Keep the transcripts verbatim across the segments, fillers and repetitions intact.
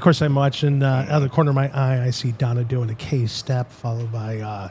course, I'm watching uh, out of the corner of my eye. I see Donna doing a K step, followed by. Uh,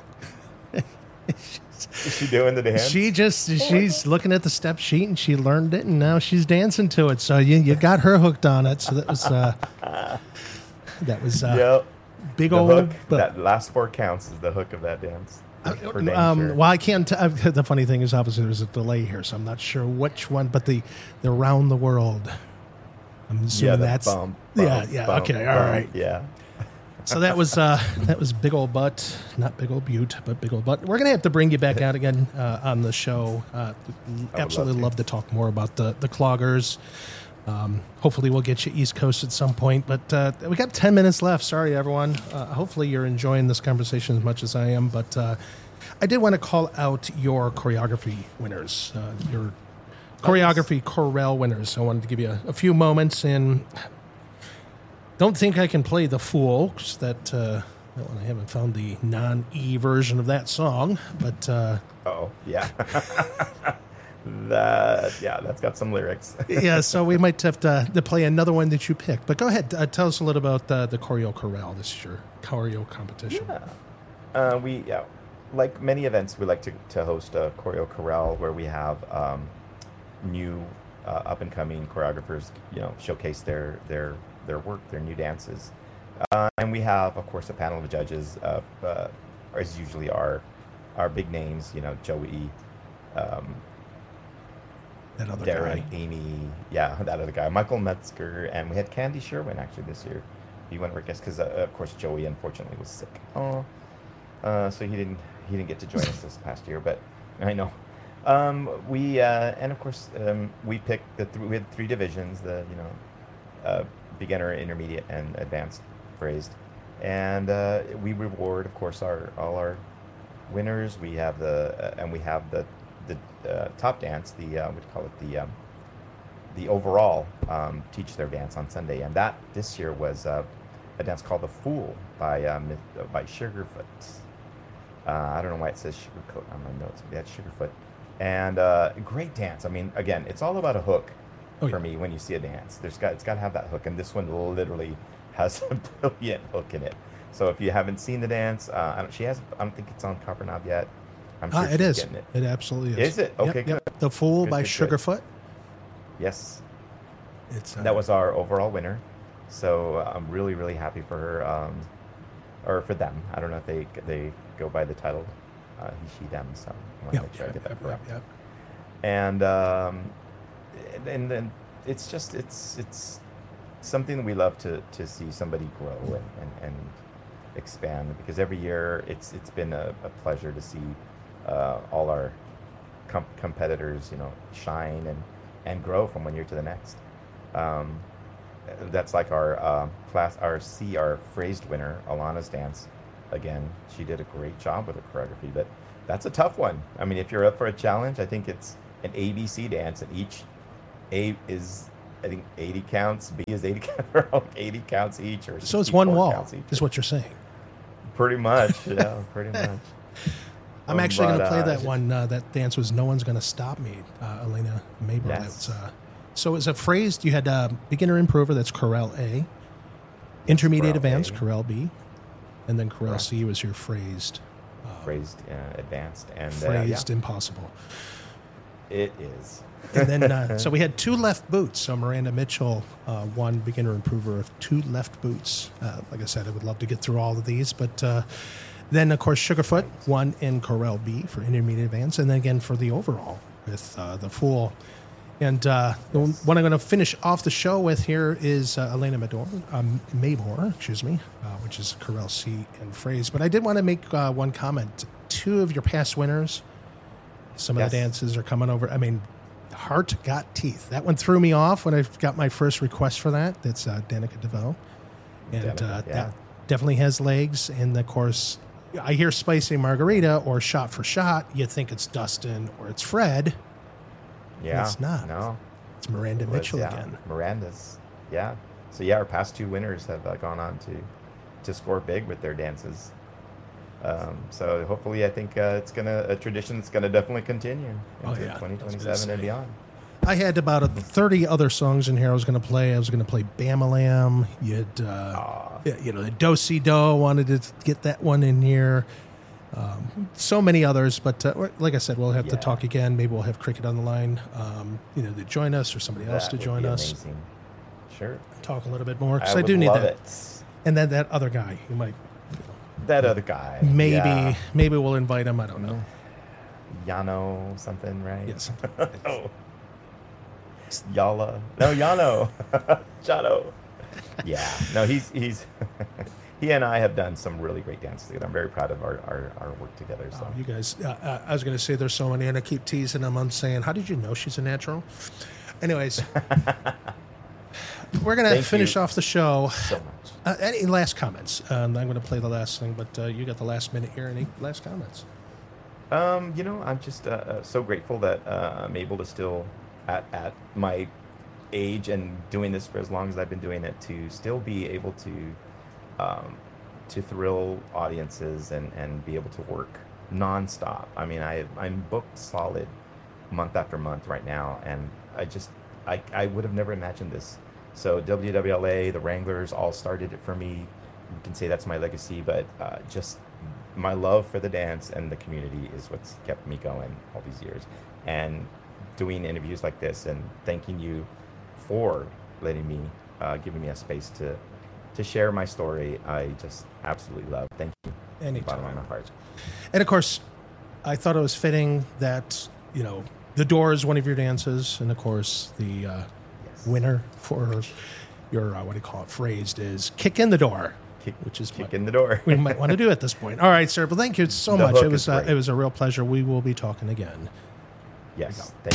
Is she doing the dance? She just she's looking at the step sheet and she learned it and now she's dancing to it. So you you got her hooked on it. So that was uh, that was uh, yep. big the old. Hook, But, that last four counts is the hook of that dance. For dang um, sure. well, I can't. T- the funny thing is, obviously, there's a delay here, so I'm not sure which one. But the the around the world. I'm assuming yeah, the that's bump, yeah, bump, yeah. bump, Okay, all bump, right. Yeah. So that was uh, that was big old butt, not big old butte, but big old butt. We're gonna have to bring you back out again uh, on the show. Uh, absolutely love to. love to talk more about the the cloggers. Um, hopefully, we'll get you East Coast at some point. But uh, we got ten minutes left. Sorry, everyone. Uh, hopefully, you're enjoying this conversation as much as I am. But uh, I did want to call out your choreography winners, uh, your choreography chorale winners. I wanted to give you a, a few moments and. Don't think I can play The Fool, 'cause that, uh, that one I haven't found the non-E version of that song, but... Uh, oh, yeah. that, yeah, that's got some lyrics. yeah, so we might have to, to play another one that you picked. But go ahead, uh, tell us a little about uh, the Choreo Chorale. This is your choreo competition. Yeah. Uh, we, yeah, like many events, we like to, to host a Choreo Chorale where we have um, new uh, up-and-coming choreographers, you know, showcase their... their their work, their new dances. Uh, and we have, of course, a panel of judges, uh, uh, as usually our our big names, you know, Joey, um, that other Darren, guy. Amy, yeah, that other guy, Michael Metzger, and we had Candy Sherwin actually this year. He went to our guest because, uh, of course, Joey unfortunately was sick. Oh, uh, so he didn't he didn't get to join us this past year, but I know. Um, we uh, and of course um, we picked the th- we had three divisions, the you know. Uh, beginner, intermediate, and advanced phrased, and uh, we reward, of course, our all our winners. We have the uh, and we have the the uh, top dance, the uh, what do you call it, the um, the overall um, teach their dance on Sunday, and that this year was uh, a dance called The Fool by um, by Sugarfoot. Uh, I don't know why it says Sugarcoat on my notes, but that's Sugarfoot, and uh, great dance. I mean, again, it's all about a hook. Oh, for yeah. me, when you see a dance, there's got it's got to have that hook, and this one literally has a brilliant hook in it. So if you haven't seen the dance, uh, I don't, she has. I don't think it's on Copper Knob yet. I'm sure ah, it is. It. it absolutely is. Is it? Okay, yep, good. Yep. The Fool good, by good, Sugarfoot. Good. Yes. It's uh, that was our overall winner. So I'm really, really happy for her, um, or for them. I don't know if they they go by the title, uh, he, she, them. So I want to yep, make sure yep, I get that yep, correct. Yep. And um, and then. It's just it's it's something that we love to, to see somebody grow and, and, and expand, because every year it's it's been a, a pleasure to see uh, all our com- competitors, you know, shine and, and grow from one year to the next. Um, that's like our uh, class, our C, our phrased winner, Alana's dance. Again, she did a great job with her choreography, but that's a tough one. I mean, if you're up for a challenge, I think it's an A B C dance, and each A is, I think, eighty counts. B is eighty counts. eighty counts each, or so it's one wall. Is what you're saying? Pretty much, yeah, pretty much. I'm um, actually going to play uh, that one. Uh, that dance was "No One's Going to Stop Me," uh, Elena Mabor. Yes. That's, uh, so it's a phrased. You had uh, beginner improver. That's chorale A, intermediate chorale advanced A. chorale B, and then chorale Correct. C was your phrased. Uh, phrased uh, advanced and phrased uh, yeah. impossible. It is. And then, uh, so we had two left boots. So Miranda Mitchell uh, won beginner improver of two left boots. Uh, like I said, I would love to get through all of these. But uh, then, of course, Sugarfoot won in chorale B for intermediate advance. And then again for the overall with uh, The Fool. And uh, the yes. one I'm going to finish off the show with here is uh, Elena Mador, um, Mabor, excuse me, uh, which is chorale C and phrase. But I did want to make uh, one comment. Two of your past winners, some yes. of the dances are coming over. I mean, Heart Got Teeth. That one threw me off when I got my first request for that. That's uh, Danica DeVoe. And Danica, uh, yeah. that definitely has legs. And, of course, I hear Spicy Margarita or Shot for Shot. You think it's Dustin or it's Fred. Yeah. It's not. No. It's Miranda it was, Mitchell yeah, again. Miranda's. Yeah. So, yeah, our past two winners have uh, gone on to, to score big with their dances. Um, so hopefully, I think uh, it's gonna a tradition that's gonna definitely continue into oh, yeah. twenty twenty-seven and beyond. I had about a thirty other songs in here I was going to play. I was going to play Bamalam. You had, uh, you know, the Do-Si-Do. Wanted to get that one in here. Um, so many others, but uh, like I said, we'll have Yeah. to talk again. Maybe we'll have Cricket on the line, um, you know, to join us or somebody else That to would join be us. amazing. Sure. Talk a little bit more because I I, would do need love that. it. And then that other guy, you might, That other guy. maybe, Yeah. maybe we'll invite him. I don't know. Yano something, right? Yes. oh. Yala. No, Yano. Jano. Yeah. No, he's he's he and I have done some really great dances together. I'm very proud of our, our, our work together. So Oh, you guys, uh, uh, I was going to say there's so many, and I keep teasing them on saying, how did you know she's a natural? Anyways, we're going to Thank finish you off the show. so much. Uh, any last comments? Um, I'm going to play the last thing, but uh, you got the last minute here. Any last comments? Um, you know, I'm just uh, uh, so grateful that uh, I'm able to still, at, at my age and doing this for as long as I've been doing it, to still be able to um, to thrill audiences and, and be able to work nonstop. I mean, I, I'm booked solid month after month right now, and I just, I, I would have never imagined this. So W W L A, the Wranglers, all started it for me. You can say that's my legacy, but uh, just my love for the dance and the community is what's kept me going all these years. And doing interviews like this and thanking you for letting me, uh, giving me a space to, to share my story, I just absolutely love. Thank you. Anytime. Bottom of my heart. And of course, I thought it was fitting that, you know, The Door is one of your dances, and of course, the uh, Yes. winner for your, uh, what do you call it, phrased is Kick in the Door. Kick, Which is kick what in the door. we might want to do at this point. All right, sir. But thank you so The much. hook It was is uh, great. it was a real pleasure. We will be talking again. Yes. Thank